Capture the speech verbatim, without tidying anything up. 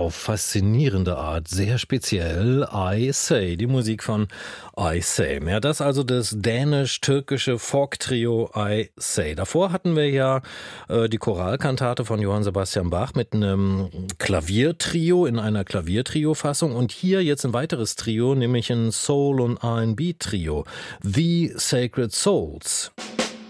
auf faszinierende Art, sehr speziell, I Say, die Musik von I Say. Ja, das also das dänisch-türkische Folk-Trio I Say. Davor hatten wir ja äh, die Choralkantate von Johann Sebastian Bach mit einem Klaviertrio in einer Klaviertrio-Fassung und hier jetzt ein weiteres Trio, nämlich ein Soul- und R and B-Trio, The Sacred Souls.